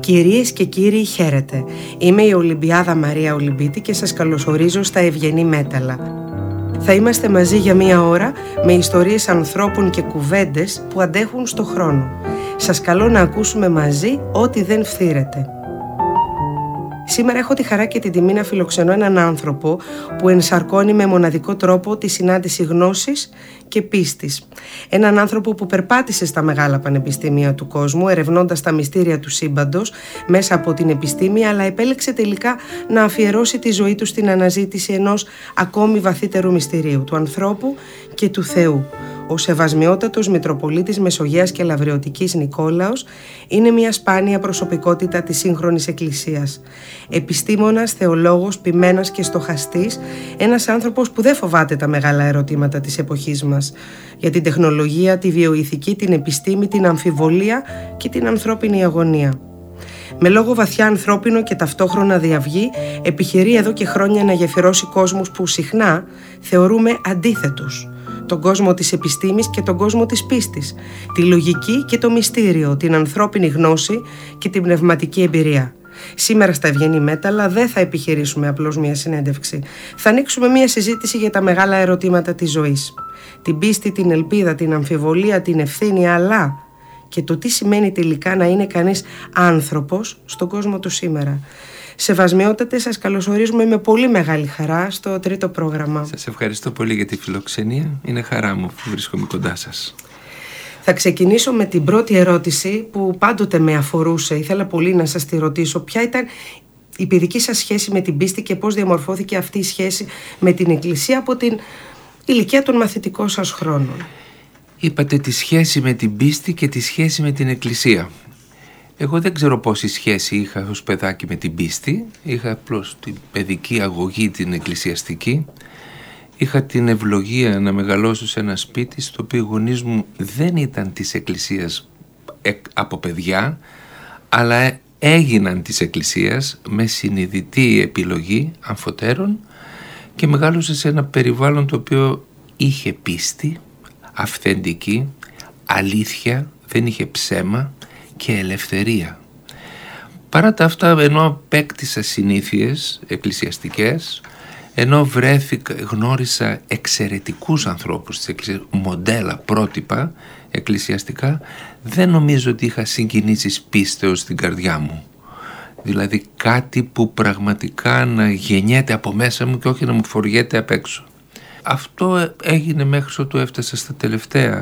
Κυρίες και κύριοι, χαίρετε. Είμαι η Ολυμπιάδα Μαρία Ολυμπίτη και σας καλωσορίζω στα Ευγενή Μέταλλα. Θα είμαστε μαζί για μία ώρα με ιστορίες ανθρώπων και κουβέντες που αντέχουν στο χρόνο. Σας καλώ να ακούσουμε μαζί ό,τι δεν φθήρεται. Σήμερα έχω τη χαρά και την τιμή να φιλοξενώ έναν άνθρωπο που ενσαρκώνει με μοναδικό τρόπο τη συνάντηση γνώσης και πίστης. Έναν άνθρωπο που περπάτησε στα μεγάλα πανεπιστήμια του κόσμου, ερευνώντας τα μυστήρια του σύμπαντος μέσα από την επιστήμη, αλλά επέλεξε τελικά να αφιερώσει τη ζωή του στην αναζήτηση ενός ακόμη βαθύτερου μυστηρίου, του ανθρώπου και του Θεού. Ο Σεβασμιότατος Μητροπολίτης Μεσογείας και Λαβρεωτικής Νικόλαος είναι μια σπάνια προσωπικότητα της σύγχρονης Εκκλησίας. Επιστήμονας, θεολόγος, ποιμένας και στοχαστής, ένας άνθρωπος που δεν φοβάται τα μεγάλα ερωτήματα της εποχής μας για την τεχνολογία, τη βιοειθική, την επιστήμη, την αμφιβολία και την ανθρώπινη αγωνία. Με λόγο βαθιά ανθρώπινο και ταυτόχρονα διαυγή, επιχειρεί εδώ και χρόνια να γεφυρώσει κόσμους που συχνά θεωρούμε αντίθετους. Τον κόσμο της επιστήμης και τον κόσμο της πίστης, τη λογική και το μυστήριο, την ανθρώπινη γνώση και την πνευματική εμπειρία. Σήμερα στα Ευγενή Μέταλλα δεν θα επιχειρήσουμε απλώς μια συνέντευξη. Θα ανοίξουμε μια συζήτηση για τα μεγάλα ερωτήματα της ζωής. Την πίστη, την ελπίδα, την αμφιβολία, την ευθύνη, αλλά και το τι σημαίνει τελικά να είναι κανείς άνθρωπος στον κόσμο του σήμερα. Σεβασμιότατε, σας καλωσορίζουμε με πολύ μεγάλη χαρά στο τρίτο πρόγραμμα. Σας ευχαριστώ πολύ για τη φιλοξενία. Είναι χαρά μου που βρίσκομαι κοντά σας. Θα ξεκινήσω με την πρώτη ερώτηση που πάντοτε με αφορούσε. Ήθελα πολύ να σας τη ρωτήσω. Ποια ήταν η παιδική σας σχέση με την πίστη και πώς διαμορφώθηκε αυτή η σχέση με την Εκκλησία από την ηλικία των μαθητικών σας χρόνων? Είπατε τη σχέση με την πίστη και τη σχέση με την Εκκλησία. Εγώ δεν ξέρω πόση σχέση είχα ως παιδάκι με την πίστη. Είχα απλώς την παιδική αγωγή, την εκκλησιαστική. Είχα την ευλογία να μεγαλώσω σε ένα σπίτι στο οποίο οι γονείς μου δεν ήταν της Εκκλησίας από παιδιά, αλλά έγιναν της Εκκλησίας με συνειδητή επιλογή αμφωτέρων, και μεγάλωσα σε ένα περιβάλλον το οποίο είχε πίστη, αυθεντική, αλήθεια, δεν είχε ψέμα και ελευθερία. Παρά τα αυτά, ενώ απέκτησα συνήθειες εκκλησιαστικές, ενώ γνώρισα εξαιρετικούς ανθρώπους της Εκκλησίας, μοντέλα, πρότυπα εκκλησιαστικά, δεν νομίζω ότι είχα συγκινήσεις πίστεως στην καρδιά μου. Δηλαδή κάτι που πραγματικά να γεννιέται από μέσα μου και όχι να μου φοριέται απ' έξω. Αυτό έγινε μέχρι ότου έφτασα στα τελευταία